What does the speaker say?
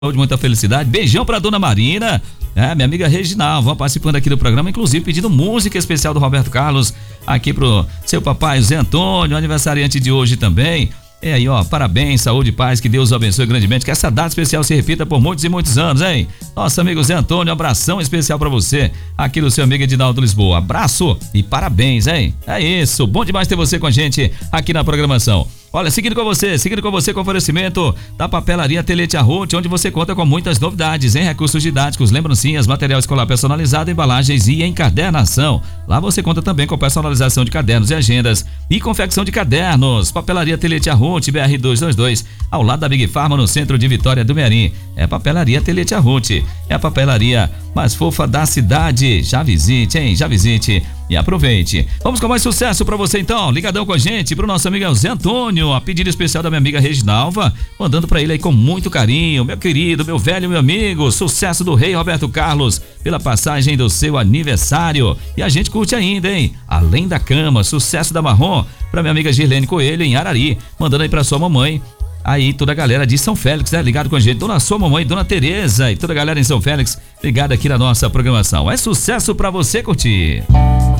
saúde, muita felicidade. Beijão pra dona Marina, minha amiga Reginalva, participando aqui do programa, inclusive pedindo música especial do Roberto Carlos aqui pro seu papai Zé Antônio, aniversariante de hoje também. É aí, ó, parabéns, saúde e paz, que Deus o abençoe grandemente, que essa data especial se repita por muitos e muitos anos, hein? Nosso amigo Zé Antônio, um abração especial pra você, aqui do seu amigo Edinaldo Lisboa. Abraço e parabéns, hein? É isso, bom demais ter você com a gente aqui na programação. Olha, seguindo com você com o oferecimento da Papelaria Telete Arrote, onde você conta com muitas novidades em recursos didáticos, lembrancinhas, material escolar personalizado, embalagens e encadernação. Lá você conta também com personalização de cadernos e agendas e confecção de cadernos. Papelaria Telete Arrote, BR 222, ao lado da Big Pharma, no centro de Vitória do Mearim. É Papelaria Telete Arrote, é a papelaria mais fofa da cidade. Já visite, hein? Já visite e aproveite. Vamos com mais sucesso pra você então, ligadão com a gente, pro nosso amigo Zé Antônio, a pedido especial da minha amiga Reginalva, mandando pra ele aí com muito carinho, meu querido, meu velho, meu amigo, sucesso do rei Roberto Carlos, pela passagem do seu aniversário. E a gente curte ainda, hein? Além da Cama, sucesso da Marrom, pra minha amiga Girlene Coelho em Arari, mandando aí pra sua mamãe. Aí toda a galera de São Félix, né, ligado com a gente, dona sua mamãe, dona Tereza e toda a galera em São Félix, ligada aqui na nossa programação. É sucesso pra você curtir.